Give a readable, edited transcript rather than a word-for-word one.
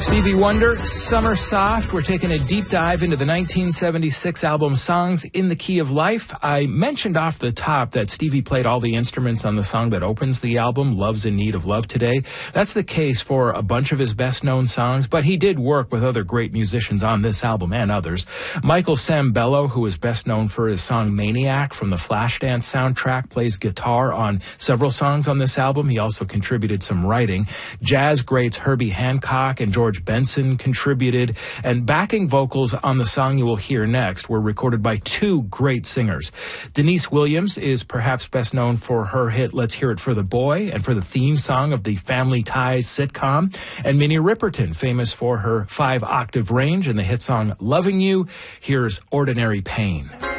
Stevie Wonder, Summer Soft. We're taking a deep dive into the 1976 album Songs in the Key of Life. I mentioned off the top that Stevie played all the instruments on the song that opens the album, Love's in Need of Love Today. That's the case for a bunch of his best-known songs, but he did work with other great musicians on this album and others. Michael Sambello, who is best known for his song Maniac from the Flashdance soundtrack, plays guitar on several songs on this album. He also contributed some writing. Jazz greats Herbie Hancock and George Benson contributed, and backing vocals on the song you will hear next were recorded by two great singers. Denise Williams is perhaps best known for her hit Let's Hear It for the Boy and for the theme song of the Family Ties sitcom, and Minnie Riperton, famous for her 5-octave range and the hit song Loving You. Here's Ordinary Pain.